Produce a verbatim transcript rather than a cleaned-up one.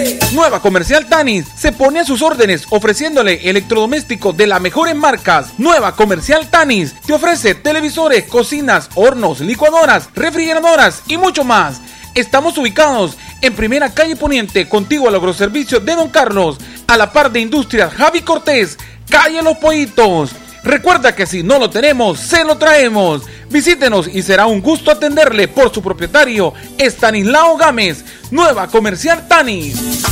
Nueva Comercial Tanis se pone a sus órdenes ofreciéndole electrodomésticos de las mejores marcas. Nueva Comercial Tanis te ofrece televisores, cocinas, hornos, licuadoras, refrigeradoras y mucho más. Estamos ubicados en Primera Calle Poniente, contiguo al agroservicio de Don Carlos, a la par de Industrias Javi Cortés, calle Los Pollitos. Recuerda que si no lo tenemos, se lo traemos. Visítenos y será un gusto atenderle por su propietario, Estanislao Gámez. Nueva Comercial Tanis.